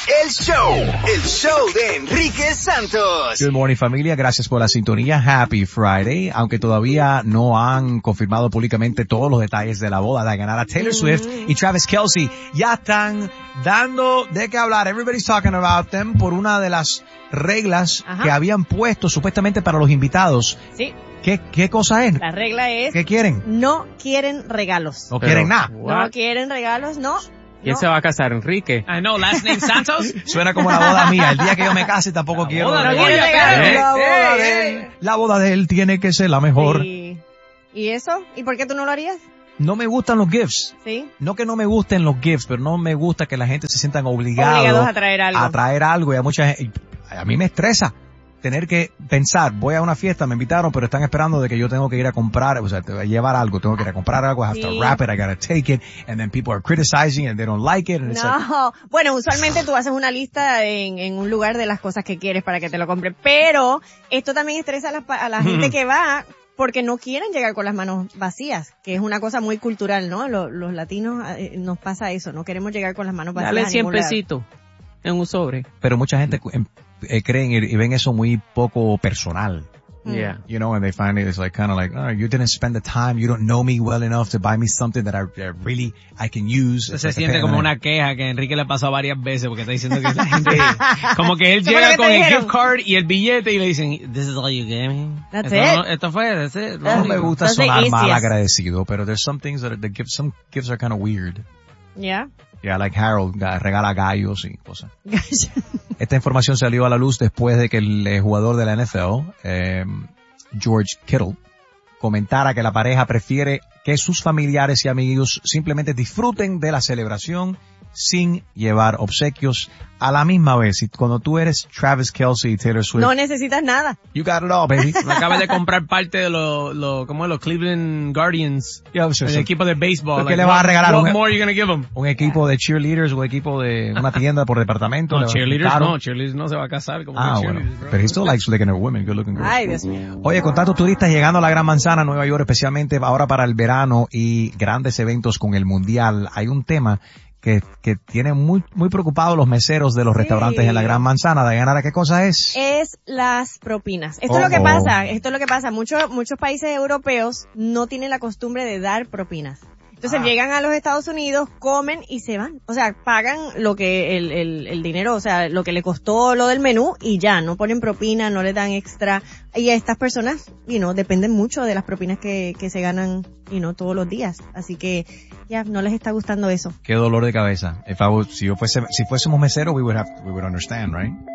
El show de Enrique Santos. Good morning, familia. Gracias por la sintonía. Happy Friday. Aunque todavía no han confirmado públicamente todos los detalles de la boda de ganar a Taylor Swift y Travis Kelce, ya están dando de qué hablar. Everybody's talking about them por una de las reglas que habían puesto supuestamente para los invitados. Sí. ¿Qué cosa es? La regla es... ¿Qué quieren? No quieren regalos. No quieren nada. No quieren regalos, no. ¿Quién se va a casar, Enrique? I know, last name Santos. Suena como la boda mía. El día que yo me case tampoco quiero. No quieren regalos. La boda de él tiene que ser la mejor. Sí. ¿Y eso? ¿Y por qué tú no lo harías? No me gustan los gifts. Sí. No que no me gusten los gifts, pero no me gusta que la gente se sientan obligados a traer algo. A traer algo, y a mucha gente, a mí me estresa tener que pensar, voy a una fiesta, me invitaron, pero están esperando de que yo tengo que ir a comprar, o sea, te voy a llevar algo, tengo que ir a comprar algo, I have to wrap it, I gotta take it, and then people are criticizing and they don't like it. And it's bueno, usualmente tú haces una lista en un lugar de las cosas que quieres para que te lo compren, pero esto también estresa a la gente que va, porque no quieren llegar con las manos vacías, que es una cosa muy cultural, ¿no? Los latinos nos pasa eso, no queremos llegar con las manos vacías. Dale 100 pesitos en un sobre. Pero mucha gente creen y ven eso muy poco personal. Yeah. You know, and they find it, it's like kind of like, oh, you didn't spend the time, you don't know me well enough to buy me something that I can use. Se siente como una queja que Enrique le pasó varias veces porque está diciendo que esa gente, como que él llega con el gift card y el billete y le dicen, this is all you gave me. That's it. Esto fue, that's it. No me gusta sonar mal agradecido, pero there's some things some gifts are kind of weird. Yeah. Yeah, like Harold regala gallos y cosas. Esta información salió a la luz después de que el jugador de la NFL, George Kittle, comentara que la pareja prefiere que sus familiares y amigos simplemente disfruten de la celebración sin llevar obsequios a la misma vez. Y cuando tú eres Travis Kelce y Taylor Swift, no necesitas nada. You got it all, baby. Me acabas de comprar parte de los Cleveland Guardians, el equipo de béisbol. ¿Qué le vas a regalar? What more are you gonna give them? Un equipo de cheerleaders, un equipo de una tienda por departamento. No, cheerleaders no se va a casar como bueno. Pero he still likes looking at women, good looking girls. Ay, Dios mío. Oye, con tantos turistas llegando a la Gran Manzana, Nueva York, especialmente ahora para el verano y grandes eventos con el Mundial, hay un tema que tiene muy preocupados los meseros de los restaurantes en la Gran Manzana. Diana, ¿qué cosa es? Es las propinas. Esto es lo que pasa. Muchos países europeos no tienen la costumbre de dar propinas. Entonces llegan a los Estados Unidos, comen y se van. O sea, pagan lo que el dinero, o sea, lo que le costó lo del menú y ya, no ponen propina, no le dan extra. Y a estas personas, dependen mucho de las propinas que se ganan, todos los días. Así que ya no les está gustando eso. Qué dolor de cabeza. Si fuésemos meseros, we would understand, right?